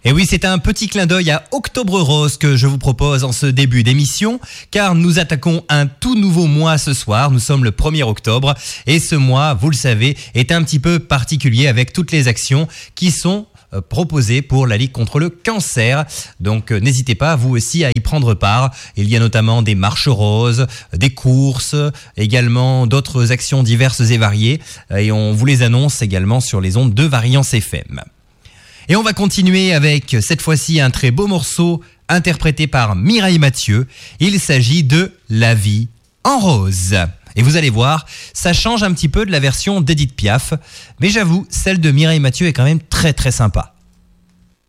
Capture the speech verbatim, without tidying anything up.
Et oui, c'est un petit clin d'œil à Octobre Rose que je vous propose en ce début d'émission, car nous attaquons un tout nouveau mois ce soir. Nous sommes le premier octobre et ce mois, vous le savez, est un petit peu particulier avec toutes les actions qui sont proposées pour la Ligue contre le cancer. Donc euh, n'hésitez pas vous aussi à y prendre part. Il y a notamment des marches roses, des courses, également d'autres actions diverses et variées. Et on vous les annonce également sur les ondes de Variance F M. Et on va continuer avec cette fois-ci un très beau morceau interprété par Mireille Mathieu. Il s'agit de La vie en rose. Et vous allez voir, ça change un petit peu de la version d'Edith Piaf. Mais j'avoue, celle de Mireille Mathieu est quand même très très sympa.